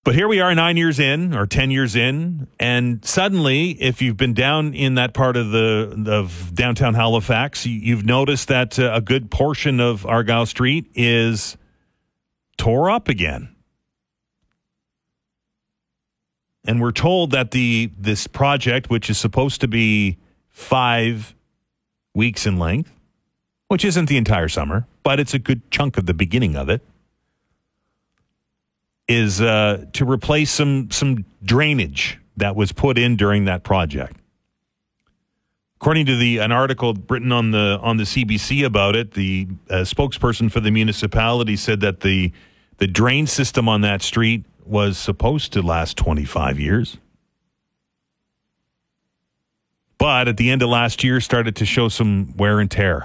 But here we are 9 years in or 10 years in, and suddenly, if you've been down in that part of downtown Halifax, you've noticed that a good portion of Argyle Street is tore up again. And we're told that this project, which is supposed to be 5 weeks in length, which isn't the entire summer, but it's a good chunk of the beginning of it, is to replace some drainage that was put in during that project. According to an article written on the CBC about it, the spokesperson for the municipality said that the drain system on that street was supposed to last 25 years. But at the end of last year, started to show some wear and tear.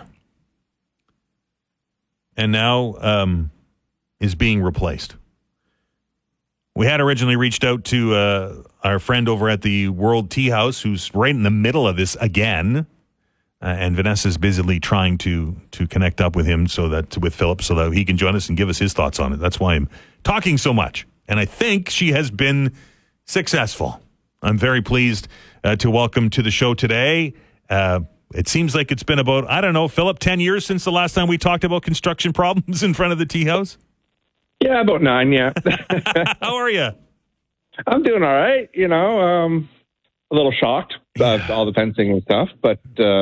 And now is being replaced. We had originally reached out to our friend over at the World Tea House, who's right in the middle of this again. And Vanessa's busily trying to connect up with him with Philip so that he can join us and give us his thoughts on it. That's why I'm talking so much. And I think she has been successful. I'm very pleased to welcome to the show today. It seems like it's been about, I don't know, Philip, 10 years since the last time we talked about construction problems in front of the Tea House? Yeah, about 9, yeah. How are you? I'm doing all right, a little shocked about all the fencing and stuff, but,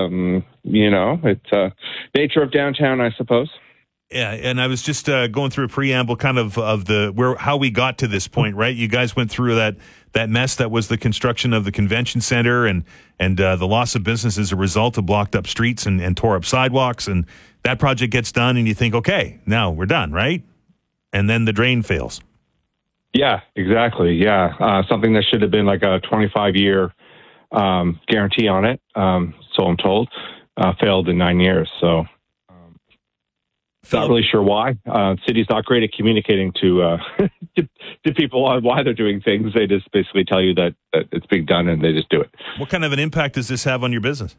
it's nature of downtown, I suppose. Yeah, and I was just going through a preamble kind of how we got to this point, right? You guys went through that mess that was the construction of the convention center and the loss of business as a result of blocked up streets and tore up sidewalks, and that project gets done and you think, okay, now we're done, right? And then the drain fails. Yeah, exactly. Yeah. Something that should have been like a 25-year guarantee on it, so I'm told, failed in 9 years. So not really sure why. City's not great at communicating to people on why they're doing things. They just basically tell you that it's being done and they just do it. What kind of an impact does this have on your business?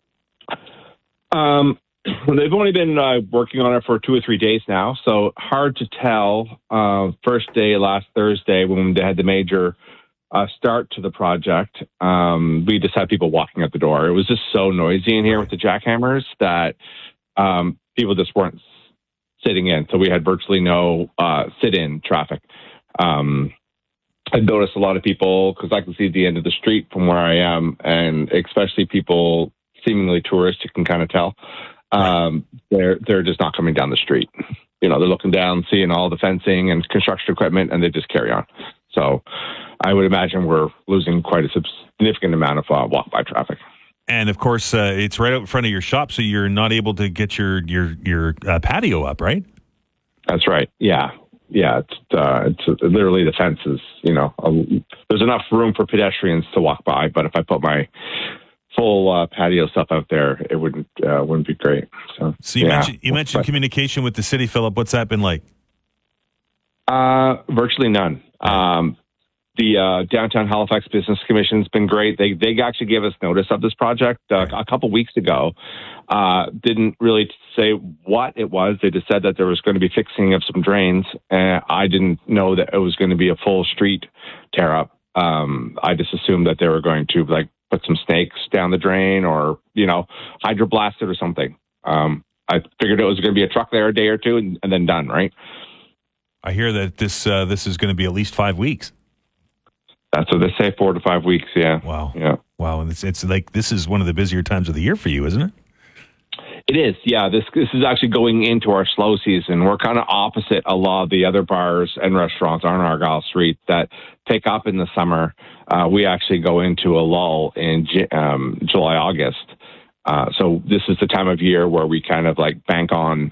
They've only been working on it for 2 or 3 days now, so hard to tell. First day, last Thursday, when they had the major start to the project, we just had people walking out the door. It was just so noisy in here with the jackhammers that people just weren't sitting in. So we had virtually no sit-in traffic. I noticed a lot of people, because I can see the end of the street from where I am, and especially people, seemingly tourists, you can kind of tell. They're just not coming down the street. They're looking down, seeing all the fencing and construction equipment, and they just carry on. So I would imagine we're losing quite a significant amount of walk-by traffic. And of course, it's right out in front of your shop, so you're not able to get your patio up, right? That's right. Yeah. Yeah. It's literally the fence is, there's enough room for pedestrians to walk by, but if I put my full patio stuff out there, it wouldn't be great. So you mentioned communication with the city, Philip. What's that been like? Virtually none. The Downtown Halifax Business Commission's been great. They actually gave us notice of this project a couple weeks ago. Didn't really say what it was. They just said that there was going to be fixing of some drains. And I didn't know that it was going to be a full street tear up. I just assumed that they were going to put some snakes down the drain or, hydroblast it or something. I figured it was going to be a truck there a day or two and then done, right? I hear that this is going to be at least 5 weeks. That's what they say, 4 to 5 weeks, yeah. Wow. Yeah. Wow, and it's like this is one of the busier times of the year for you, isn't it? It is, yeah. This is actually going into our slow season. We're kind of opposite a lot of the other bars and restaurants on Argyle Street that pick up in the summer. We actually go into a lull in July, August. So this is the time of year where we kind of bank on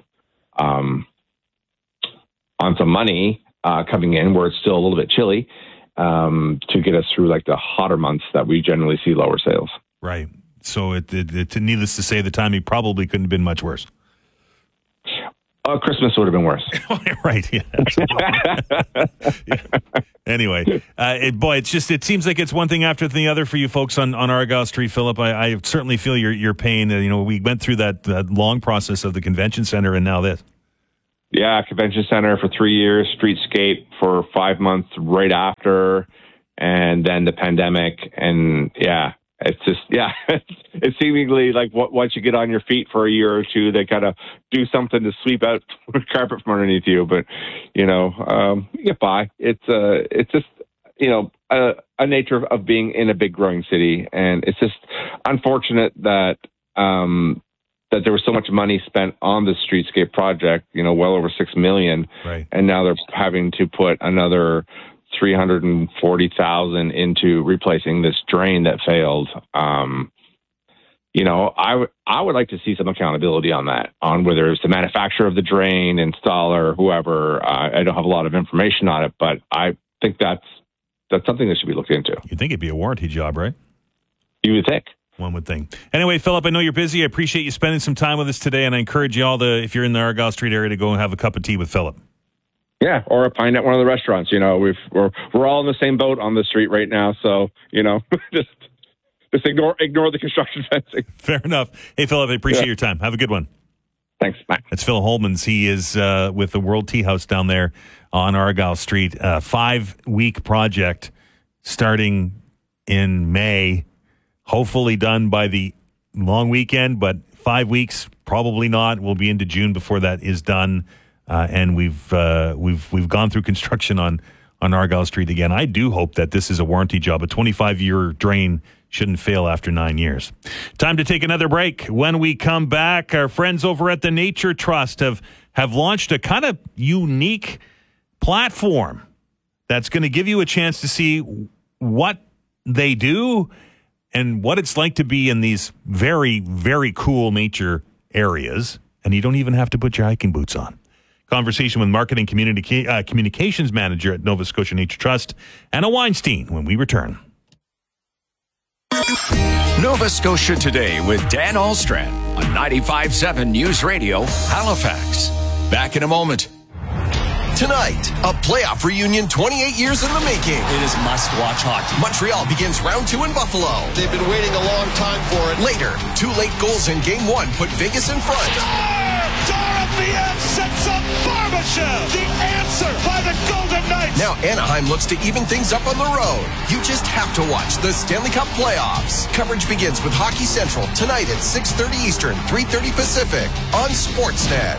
some money coming in where it's still a little bit chilly to get us through the hotter months that we generally see lower sales. Right. So it needless to say, the timing probably couldn't have been much worse. Christmas would have been worse. Right. Yeah. Yeah. Anyway, it seems like it's one thing after the other for you folks on Argyle Street, Philip. I certainly feel your pain. We went through that long process of the convention center and now this. Yeah, convention center for 3 years, streetscape for 5 months right after, and then the pandemic. And it's just, it's seemingly like once you get on your feet for a year or two, they kind of do something to sweep out the carpet from underneath you. But, you get by. It's just, a nature of being in a big growing city. And it's just unfortunate that there was so much money spent on the streetscape project, well over $6 million. Right. And now they're having to put another $340,000 into replacing this drain that failed. I would like to see some accountability on that, on whether it's the manufacturer of the drain, installer, whoever. I don't have a lot of information on it, but I think that's something that should be looked into. You'd think it'd be a warranty job, right? You would think. One would think. Anyway, Philip, I know you're busy. I appreciate you spending some time with us today, and I encourage you all if you're in the Argyle Street area, to go and have a cup of tea with Philip. Yeah, or a pint at one of the restaurants. We're all in the same boat on the street right now, so just ignore the construction fencing. Fair enough. Hey, Philip, I appreciate your time. Have a good one. Thanks. Bye. That's Phil Holmans. He is with the World Tea House down there on Argyle Street. 5-week project starting in May. Hopefully done by the long weekend, but 5 weeks, probably not. We'll be into June before that is done. And we've gone through construction on Argyle Street again. I do hope that this is a warranty job. A 25-year drain shouldn't fail after 9 years. Time to take another break. When we come back, our friends over at the Nature Trust have launched a kind of unique platform that's going to give you a chance to see what they do and what it's like to be in these very, very cool nature areas. And you don't even have to put your hiking boots on. Conversation with Marketing Communications Manager at Nova Scotia Nature Trust, Anna Weinstein, when we return. Nova Scotia Today with Dan Ahlstrand on 95.7 News Radio, Halifax. Back in a moment. Tonight, a playoff reunion 28 years in the making. It is must-watch hockey. Montreal begins round 2 in Buffalo. They've been waiting a long time for it. Later, 2 late goals in Game 1 put Vegas in front. Dorofeev sets up Barbashev. The answer by the Golden Knights. Now Anaheim looks to even things up on the road. You just have to watch the Stanley Cup playoffs. Coverage begins with Hockey Central tonight at 6:30 Eastern, 3:30 Pacific on Sportsnet.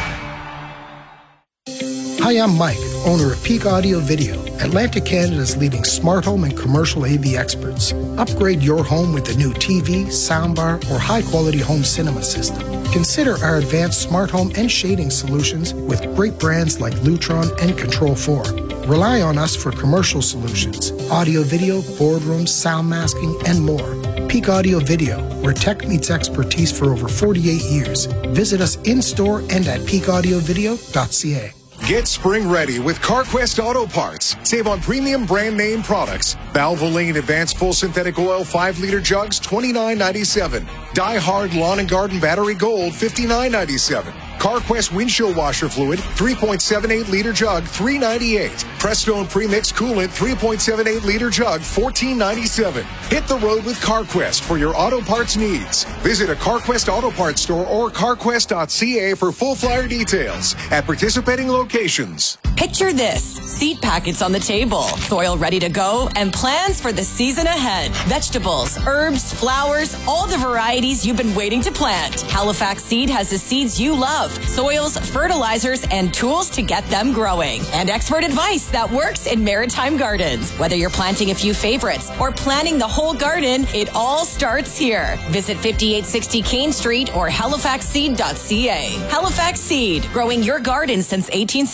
Hi, I'm Mike, owner of Peak Audio Video, Atlantic Canada's leading smart home and commercial AV experts. Upgrade your home with a new TV, soundbar, or high-quality home cinema system. Consider our advanced smart home and shading solutions with great brands like Lutron and Control4. Rely on us for commercial solutions, audio, video, boardrooms, sound masking, and more. Peak Audio Video, where tech meets expertise for over 48 years. Visit us in-store and at peakaudiovideo.ca. Get spring ready with CarQuest Auto Parts. Save on premium brand name products. Valvoline Advanced Full Synthetic Oil 5-liter jugs, $29.97. Die Hard Lawn and Garden Battery Gold, $59.97. CarQuest Windshield Washer Fluid, 3.78-liter jug, $3.98. Prestone Premix Coolant, 3.78-liter jug, $14.97. Hit the road with CarQuest for your auto parts needs. Visit a CarQuest Auto Parts store or carquest.ca for full flyer details at participating locations. Picture this: seed packets on the table, soil ready to go, and plans for the season ahead. Vegetables, herbs, flowers, all the varieties you've been waiting to plant. Halifax Seed has the seeds you love, soils, fertilizers, and tools to get them growing. And expert advice that works in maritime gardens. Whether you're planting a few favorites or planting the whole garden, it all starts here. Visit 5860 Kane Street or halifaxseed.ca. Halifax Seed, growing your garden since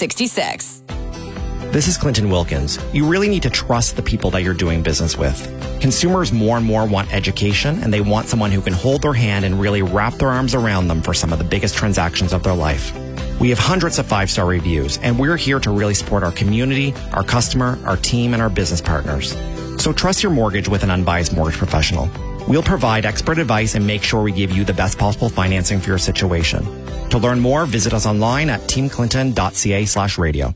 1866. This is Clinton Wilkins. You really need to trust the people that you're doing business with. Consumers more and more want education, and they want someone who can hold their hand and really wrap their arms around them for some of the biggest transactions of their life. We have hundreds of 5-star reviews, and we're here to really support our community, our customer, our team, and our business partners. So trust your mortgage with an unbiased mortgage professional. We'll provide expert advice and make sure we give you the best possible financing for your situation. To learn more, visit us online at teamclinton.ca/radio.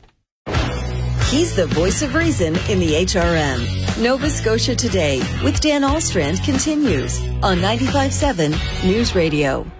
He's the voice of reason in the HRM. Nova Scotia Today with Dan Ahlstrand continues on 95.7 News Radio.